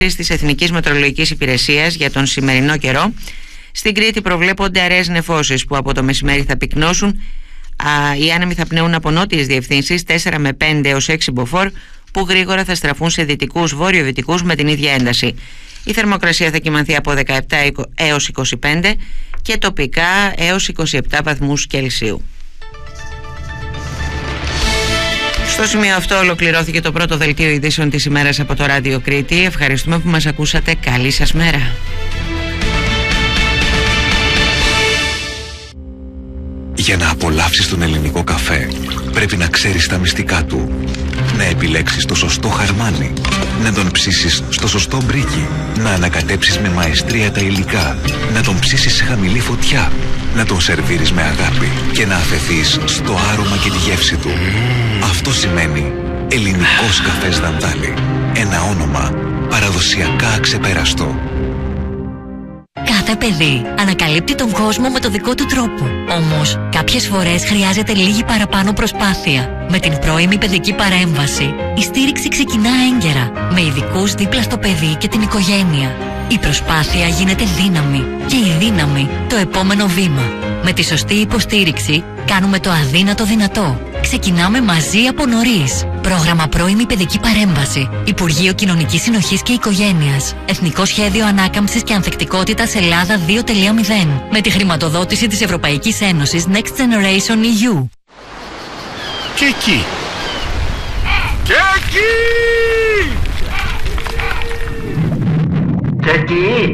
της Εθνικής Μετεωρολογικής Υπηρεσίας για τον σημερινό καιρό. Στην Κρήτη προβλέπονται αραιές νεφώσεις που από το μεσημέρι θα πυκνώσουν. Οι άνεμοι θα πνέουν από νότιες διευθύνσεις 4 με 5 έως 6 μποφόρ, που γρήγορα θα στραφούν σε δυτικούς βόρειο-δυτικούς με την ίδια ένταση. Η θερμοκρασία θα κυμανθεί από 17 έως 25 και τοπικά έως 27 βαθμούς Κελσίου. Στο σημείο αυτό ολοκληρώθηκε το πρώτο δελτίο ειδήσεων της ημέρας από το Ράδιο Κρήτη. Ευχαριστούμε που μας ακούσατε. Καλή σας μέρα. Για να απολαύσεις τον ελληνικό καφέ, πρέπει να ξέρεις τα μυστικά του. Να επιλέξεις το σωστό χαρμάνι, να τον ψήσεις στο σωστό μπρίκι, να ανακατέψεις με μαεστρία τα υλικά, να τον ψήσεις σε χαμηλή φωτιά, να τον σερβίρεις με αγάπη και να αφεθείς στο άρωμα και τη γεύση του. Αυτό σημαίνει ελληνικός καφές Δαντάλη. Ένα όνομα παραδοσιακά αξεπέραστο. Κάθε παιδί ανακαλύπτει τον κόσμο με το δικό του τρόπο. Όμως, κάποιες φορές χρειάζεται λίγη παραπάνω προσπάθεια. Με την πρώιμη παιδική παρέμβαση, η στήριξη ξεκινά έγκαιρα, με ειδικούς δίπλα στο παιδί και την οικογένεια. Η προσπάθεια γίνεται δύναμη και η δύναμη το επόμενο βήμα. Με τη σωστή υποστήριξη, κάνουμε το αδύνατο δυνατό. Ξεκινάμε μαζί από νωρίς. Πρόγραμμα πρώιμη παιδική παρέμβαση. Υπουργείο Κοινωνικής Συνοχής και Οικογένειας. Εθνικό Σχέδιο Ανάκαμψης και Ανθεκτικότητας Ελλάδα 2.0. Με τη χρηματοδότηση της Ευρωπαϊκής Ένωσης Next Generation EU. Και εκεί. Και εκεί. Και εκεί.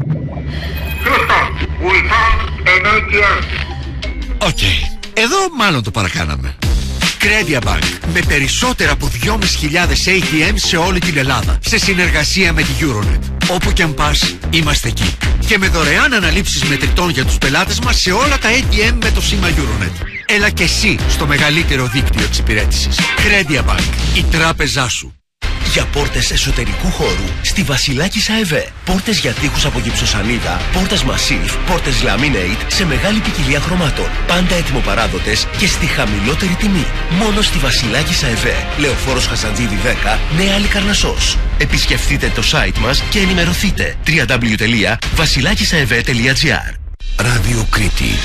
Οκ. Εδώ μάλλον το παρακάναμε. Credia Bank, με περισσότερα από 2.500 ATM σε όλη την Ελλάδα, σε συνεργασία με τη Euronet. Όπου και αν πας, είμαστε εκεί. Και με δωρεάν αναλήψεις μετρητών για τους πελάτες μας σε όλα τα ATM με το σήμα Euronet. Έλα και εσύ στο μεγαλύτερο δίκτυο εξυπηρέτησης. Credia Bank, η τράπεζά σου. Για πόρτες εσωτερικού χώρου στη Βασιλάκης ΑΕΒ. Πόρτες για τοίχους από γυψοσανίδα, πόρτες Massif, πόρτες Laminate σε μεγάλη ποικιλία χρωμάτων. Πάντα έτοιμοπαράδοτες και στη χαμηλότερη τιμή. Μόνο στη Βασιλάκης ΑΕΒ. Λεωφόρος Χασαντζίδη 10, Νέα Αλικαρνασσός. Επισκεφτείτε το site μας και ενημερωθείτε. www.vasilakisaev.gr. Ράδιο Κρήτη.